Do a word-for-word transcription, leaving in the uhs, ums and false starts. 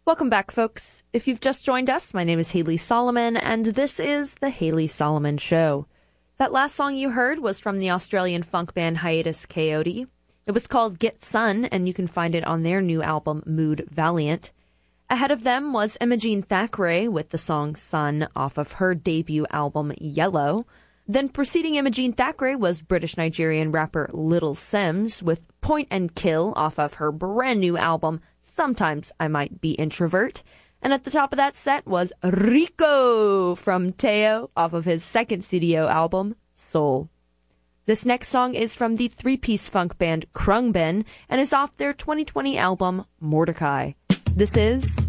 Welcome back, folks. If you've just joined us, my name is Haley Solomon, and this is The Haley Solomon Show. That last song you heard was from the Australian funk band Hiatus Kaiyote. It was called Get Sun, and you can find it on their new album, Mood Valiant. Ahead of them was Imogene Thackeray with the song Sun off of her debut album, Yellow. Then preceding Imogene Thackeray was British-Nigerian rapper Little Simz with Point and Kill off of her brand new album, Sometimes I Might Be Introvert. And at the top of that set was Rico from Teo off of his second studio album, Soul. This next song is from the three-piece funk band Khruangbin and is off their twenty twenty album, Mordecai. This is